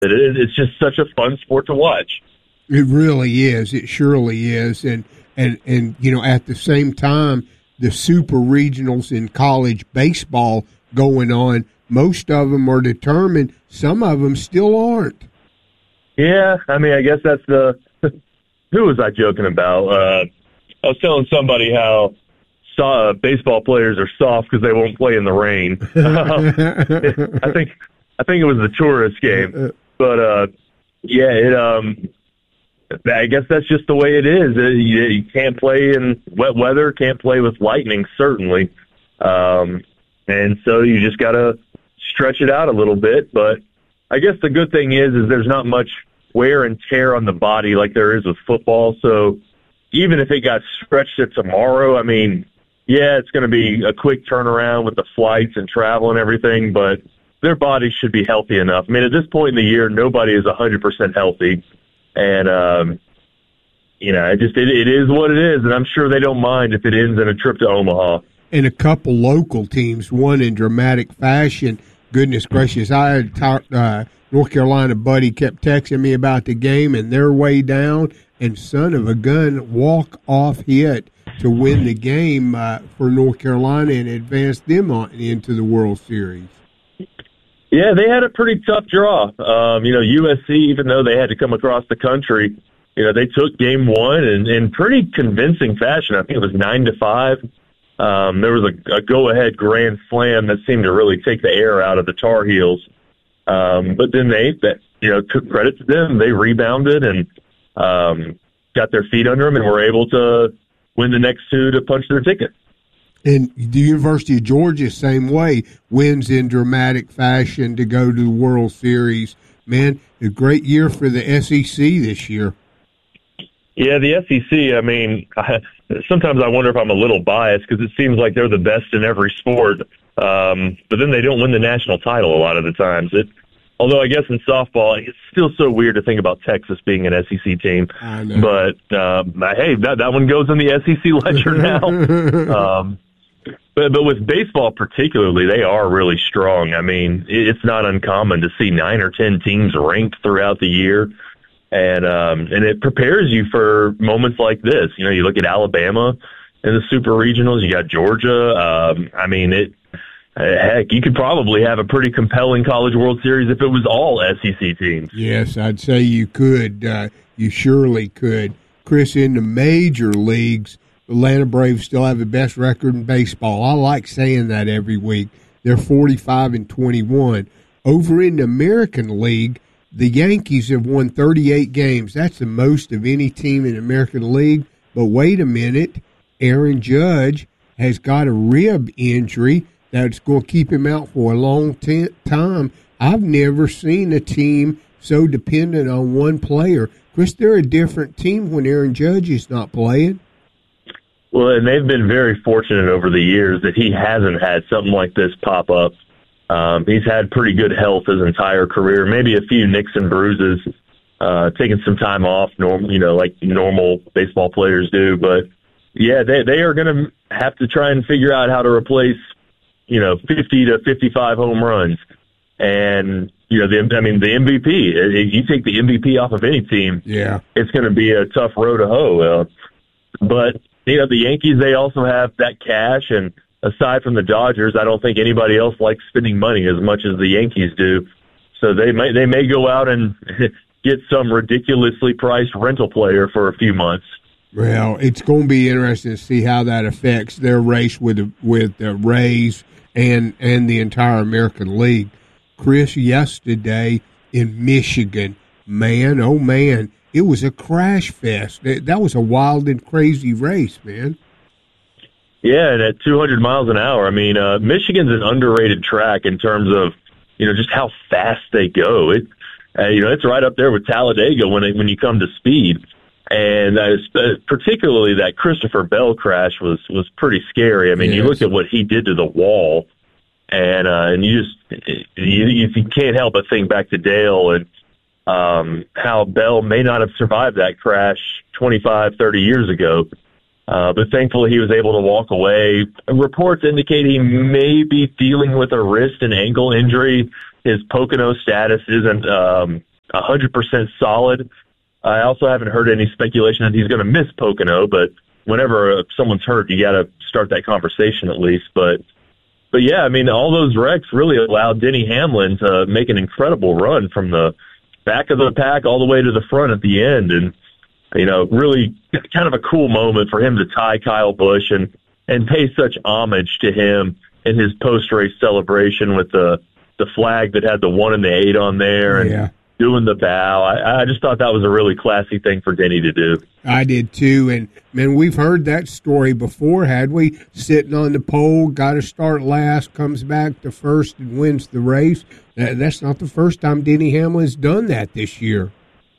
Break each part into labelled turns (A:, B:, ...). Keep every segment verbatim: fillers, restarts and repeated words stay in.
A: It is, it's just such a fun sport to watch.
B: It really is. It surely is. And, and, and you know, at the same time, the super regionals in college baseball going on, most of them are determined. Some of them still aren't.
A: Yeah, I mean, I guess that's the – who was I joking about? Uh, I was telling somebody how uh, baseball players are soft because they won't play in the rain. I think I think it was the tourist game. But, uh, yeah, it um, I guess that's just the way it is. You, you can't play in wet weather, can't play with lightning, certainly. Um, and so you just got to stretch it out a little bit. But I guess the good thing is, is there's not much wear and tear on the body like there is with football. So even if it got stretched to tomorrow, I mean, yeah, it's going to be a quick turnaround with the flights and travel and everything, but their bodies should be healthy enough. I mean, at this point in the year, nobody is one hundred percent healthy. And, um, you know, it just, it, it is what it is. And I'm sure they don't mind if it ends in a trip to Omaha.
B: And a couple local teams won in dramatic fashion. Goodness gracious. I had talked, uh, North Carolina buddy kept texting me about the game and they're way down, and son of a gun, walk-off hit to win the game uh, for North Carolina and advance them on into the World Series.
A: Yeah, they had a pretty tough draw. Um, you know, U S C, even though they had to come across the country, you know, they took game one in, in pretty convincing fashion. I think it was nine to five. Um, there was a, a go-ahead grand slam that seemed to really take the air out of the Tar Heels. Um, but then they, that, you know, took credit to them. They rebounded and um, got their feet under them and were able to win the next two to punch their ticket.
B: And the University of Georgia, same way, wins in dramatic fashion to go to the World Series. Man, a great year for the S E C this year.
A: Yeah, the S E C, I mean, I, sometimes I wonder if I'm a little biased because it seems like they're the best in every sport, um, but then they don't win the national title a lot of the times. It, although I guess in softball, it's still so weird to think about Texas being an S E C team.
B: I know.
A: But, uh, hey, that, that one goes in the S E C ledger now. um But but with baseball particularly, they are really strong. I mean, it's not uncommon to see nine or ten teams ranked throughout the year, and um, and it prepares you for moments like this. You know, you look at Alabama in the super regionals. You got Georgia. Um, I mean, it. Heck, you could probably have a pretty compelling College World Series if it was all S E C teams.
B: Yes, I'd say you could. Uh, you surely could. Chris, in the major leagues, the Atlanta Braves still have the best record in baseball. I like saying that every week. They're forty-five and twenty-one. Over in the American League, the Yankees have won thirty-eight games. That's the most of any team in the American League. But wait a minute, Aaron Judge has got a rib injury that's going to keep him out for a long t- time. I've never seen a team so dependent on one player. Chris, they're a different team when Aaron Judge is not playing.
A: Well, and they've been very fortunate over the years that he hasn't had something like this pop up. Um, he's had pretty good health his entire career, maybe a few nicks and bruises, uh, taking some time off, normal, you know, like normal baseball players do. But, yeah, they, they are going to have to try and figure out how to replace, you know, fifty to fifty-five home runs. And, you know, the, I mean, the M V P, if you take the M V P off of any team,
B: yeah,
A: it's going to be a tough row to hoe. Uh, but, you know, the Yankees, they also have that cash, and aside from the Dodgers, I don't think anybody else likes spending money as much as the Yankees do. So they may they may go out and get some ridiculously priced rental player for a few months.
B: Well, it's going to be interesting to see how that affects their race with the, with the Rays and and the entire American League. Chris, yesterday in Michigan, man, oh man, it was a crash fest. That was a wild and crazy race, man.
A: Yeah, and at two hundred miles an hour, I mean, uh, Michigan's an underrated track in terms of, you know, just how fast they go. It, uh, you know, it's right up there with Talladega when it, when you come to speed. And uh, particularly that Christopher Bell crash was, was pretty scary. I mean, yes. You look at what he did to the wall, and uh, and you just you, you can't help but think back to Dale and um, how Bell may not have survived that crash twenty-five, thirty years ago. Uh, but thankfully he was able to walk away. Reports indicate he may be dealing with a wrist and ankle injury. His Pocono status isn't um, one hundred percent solid. I also haven't heard any speculation that he's going to miss Pocono, but whenever uh, someone's hurt, you got to start that conversation at least. But, but yeah, I mean, all those wrecks really allowed Denny Hamlin to make an incredible run from the back of the pack all the way to the front at the end. And, you know, really kind of a cool moment for him to tie Kyle Busch and, and pay such homage to him in his post-race celebration with the, the flag that had the one and the eight on there. And,
B: yeah.
A: doing the bow. I, I just thought that was a really classy thing for Denny to do.
B: I did too. And, man, we've heard that story before, had we? Sitting on the pole, got to start last, comes back to first and wins the race. That, that's not the first time Denny Hamlin's done that this year.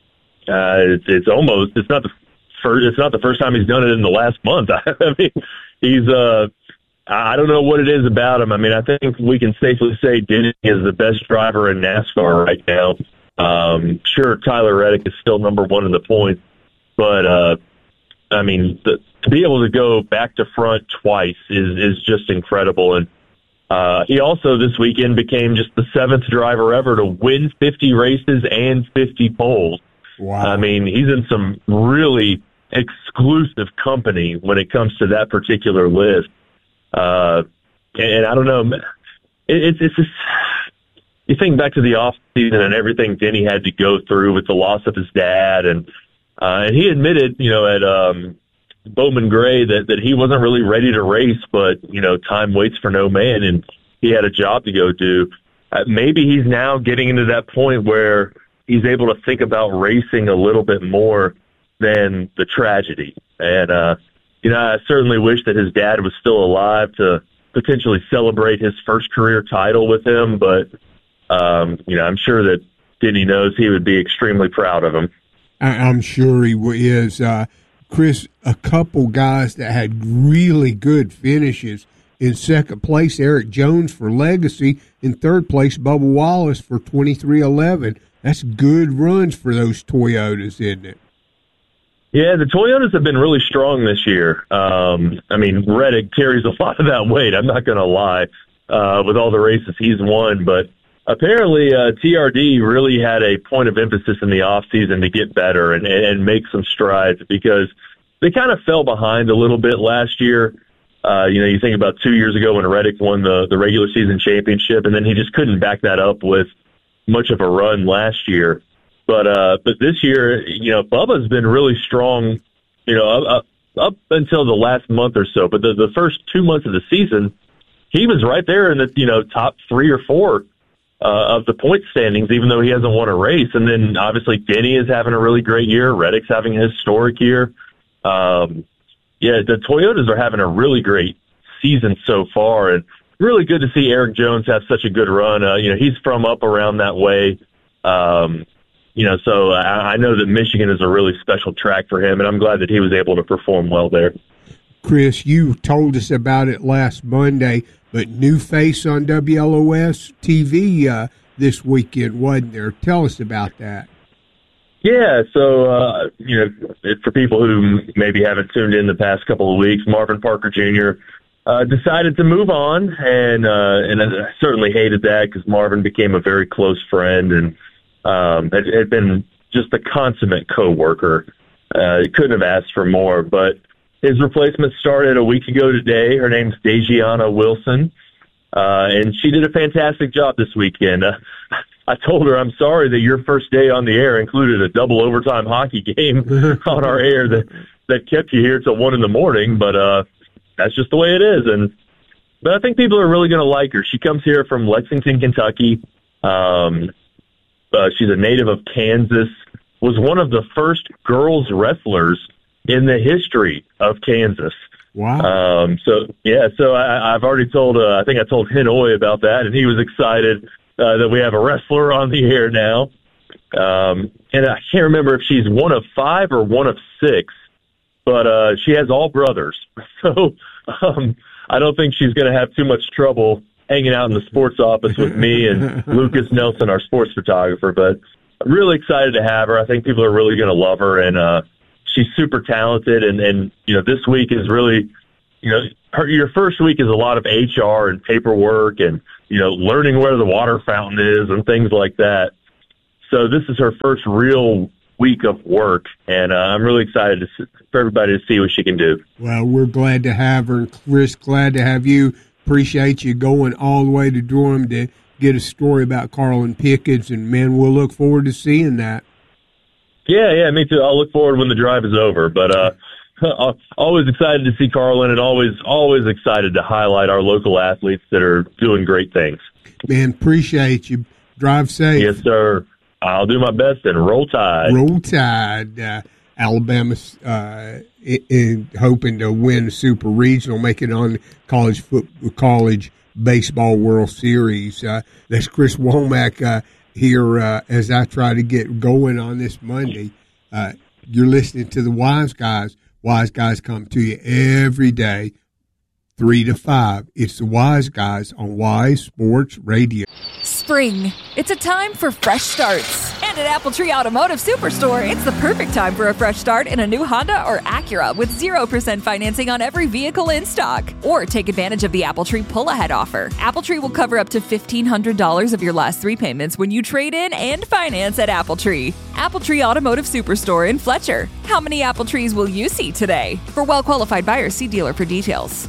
A: Uh, it's, it's almost, it's not the first, it's not the first time he's done it in the last month. I mean, he's, uh, I don't know what it is about him. I mean, I think we can safely say Denny is the best driver in NASCAR right now. Um, sure, Tyler Reddick is still number one in the points, but, uh, I mean, the, to be able to go back to front twice is, is just incredible. And, uh, he also this weekend became just the seventh driver ever to win fifty races and fifty poles.
B: Wow.
A: I mean, he's in some really exclusive company when it comes to that particular list. Uh, and, and I don't know, it, it's, it's just, you think back to the off season and everything Denny had to go through with the loss of his dad, and uh, and he admitted, you know, at um, Bowman Gray that that he wasn't really ready to race, but you know, time waits for no man, and he had a job to go do. Uh, maybe he's now getting into that point where he's able to think about racing a little bit more than the tragedy. And uh, you know, I certainly wish that his dad was still alive to potentially celebrate his first career title with him, but. Um, you know, I'm sure that Denny knows he would be extremely proud of him.
B: I, I'm sure he is. Uh, Chris, a couple guys that had really good finishes. In second place, Eric Jones for Legacy. In third place, Bubba Wallace for twenty-three eleven. That's good runs for those Toyotas, isn't it?
A: Yeah, the Toyotas have been really strong this year. Um, I mean, Reddick carries a lot of that weight, I'm not going to lie, uh, with all the races he's won, but apparently, uh, T R D really had a point of emphasis in the off season to get better and, and make some strides because they kind of fell behind a little bit last year. Uh, you know, you think about two years ago when Reddick won the, the regular season championship, and then he just couldn't back that up with much of a run last year. But, uh, but this year, you know, Bubba's been really strong, you know, up, up until the last month or so. But the, the first two months of the season, he was right there in the, you know, top three or four Uh, of the point standings, even though he hasn't won a race. And then obviously Denny is having a really great year. Reddick's having a historic year. Um, yeah, the Toyotas are having a really great season so far, and really good to see Eric Jones have such a good run. Uh, you know, he's from up around that way. Um, you know, so I, I know that Michigan is a really special track for him, and I'm glad that he was able to perform well there.
B: Chris, you told us about it last Monday, but new face on W L O S T V uh, this weekend, wasn't there? Tell us about that.
A: Yeah, so, uh, you know, it, for people who maybe haven't tuned in the past couple of weeks, Marvin Parker Junior uh, decided to move on, and uh, and I certainly hated that because Marvin became a very close friend and um, had, had been just a consummate coworker. Uh, couldn't have asked for more, but his replacement started a week ago today. Her name's Dejiana Wilson, uh, and she did a fantastic job this weekend. Uh, I told her, I'm sorry that your first day on the air included a double overtime hockey game on our air that, that kept you here till one in the morning, but uh, that's just the way it is. And but I think people are really going to like her. She comes here from Lexington, Kentucky. Um, uh, she's a native of Kansas, was one of the first girls wrestlers in the history of Kansas.
B: Wow.
A: Um, so, yeah, so I, I've already told, uh, I think I told Hinoy about that, and he was excited uh, that we have a wrestler on the air now. Um, and I can't remember if she's one of five or one of six, but uh, she has all brothers. So um, I don't think she's going to have too much trouble hanging out in the sports office with me and Lucas Nelson, our sports photographer. But I'm really excited to have her. I think people are really going to love her, and uh, she's super talented, and, and, you know, this week is really, you know, her, your first week is a lot of H R and paperwork and, you know, learning where the water fountain is and things like that. so this is her first real week of work, and uh, I'm really excited to see, for everybody to see what she can do.
B: Well, we're glad to have her. And Chris, glad to have you. Appreciate you going all the way to Durham to get a story about Carlin Pickens, and, man, we'll look forward to seeing that.
A: Yeah, yeah, me too. I'll look forward when the drive is over, but uh, always excited to see Carlin, and always, always excited to highlight our local athletes that are doing great things.
B: Man, appreciate you. Drive safe.
A: Yes, sir. I'll do my best and roll tide.
B: Roll tide. Uh, Alabama uh, in, hoping to win the Super Regional, make it on college foot, college baseball World Series. Uh, that's Chris Womack uh, here uh, as I try to get going on this Monday. Uh, you're listening to the Wise Guys. Wise Guys come to you every day, three to five. It's the Wise Guys on Wise Sports Radio.
C: Spring. It's a time for fresh starts. And at AppleTree Automotive Superstore, it's the perfect time for a fresh start in a new Honda or Acura with zero percent financing on every vehicle in stock. Or take advantage of the AppleTree pull-ahead offer. AppleTree will cover up to fifteen hundred dollars of your last three payments when you trade in and finance at AppleTree. AppleTree Automotive Superstore in Fletcher. How many AppleTrees will you see today? For well-qualified buyers, see dealer for details.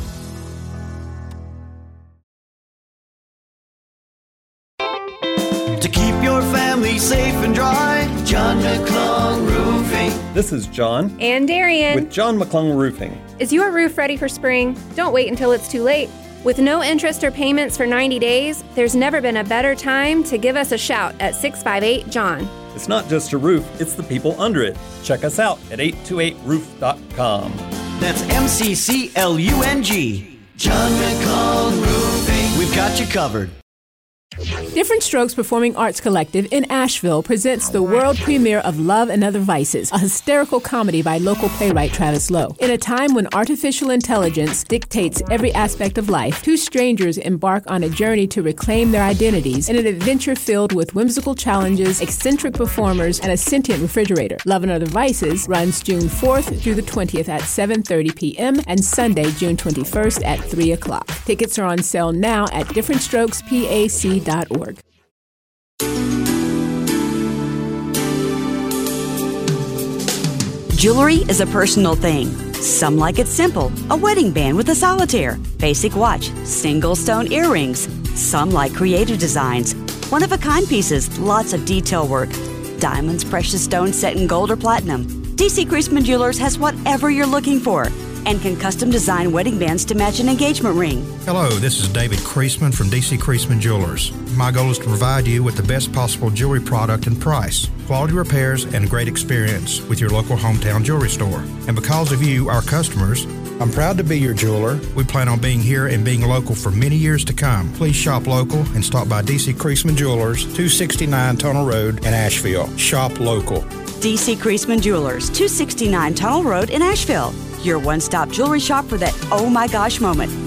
D: To keep your family safe and dry, John McClung Roofing.
E: This is John.
F: And Darian.
E: With John McClung Roofing.
F: Is your roof ready for spring? Don't wait until it's too late. With no interest or payments for ninety days, there's never been a better time to give us a shout at six five eight, John.
E: It's not just a roof, it's the people under it. Check us out at eight two eight roof dot com.
D: That's M C C L U N G. John McClung Roofing. We've got you covered.
G: Different Strokes Performing Arts Collective in Asheville presents the world premiere of Love and Other Vices, a hysterical comedy by local playwright Travis Lowe. In a time when artificial intelligence dictates every aspect of life, two strangers embark on a journey to reclaim their identities in an adventure filled with whimsical challenges, eccentric performers, and a sentient refrigerator. Love and Other Vices runs June fourth through the twentieth at seven thirty p.m. and Sunday, June twenty-first at three o'clock. Tickets are on sale now at different strokes pac dot org.
H: Jewelry is a personal thing. Some like it simple, a wedding band with a solitaire, basic watch, single stone earrings. Some like creative designs, one-of-a-kind pieces, lots of detail work. Diamonds, precious stones set in gold or platinum. D C Creasman Jewelers has whatever you're looking for and can custom design wedding bands to match an engagement ring.
I: Hello, this is David Creasman from D C Creasman Jewelers. My goal is to provide you with the best possible jewelry product and price, quality repairs, and great experience with your local hometown jewelry store. And because of you, our customers, I'm proud to be your jeweler. We plan on being here and being local for many years to come. Please shop local and stop by D C Creasman Jewelers, two sixty-nine Tunnel Road in Asheville. Shop local.
H: D C Creasman Jewelers, two sixty-nine Tunnel Road in Asheville. Your one-stop jewelry shop for that oh my gosh moment.